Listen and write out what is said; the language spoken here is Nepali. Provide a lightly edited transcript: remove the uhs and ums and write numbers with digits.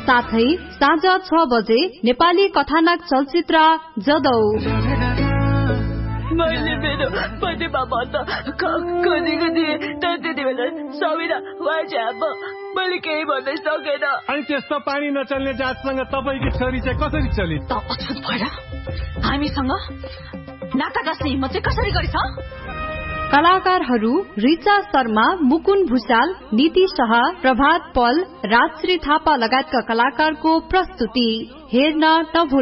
साथै साँझ 6 बजे नेपाली कथानक चलचित्र जदौ। मैले मेरो बर्थडेमा भन्दा खोजेको थिएँ तर त्यति बेला सबिना वाइजाब मैले केही भन्नै सकेन। अनि त्यस्तो पानी नचल्ने जातसँग तपाईँकी छोरी चाहिँ कसरी चलि? त अछुत भएर हामीसँग नाका जस्ने हिम्मत चाहिँ कसरी गरिस? कलाकारहरू रिचा शर्मा, मुकुन भुषाल, नीति शाह, प्रभात पल, राजश्री थापा लगायतका कलाकारको प्रस्तुति हेर्न नभुल्नु।